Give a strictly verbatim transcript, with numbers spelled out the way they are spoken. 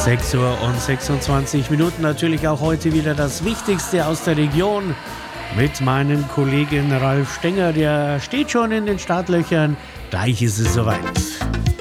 sechs Uhr und sechsundzwanzig Minuten. Natürlich auch heute wieder das Wichtigste aus der Region mit meinem Kollegen Ralf Stenger. Der steht schon in den Startlöchern. Gleich ist es soweit.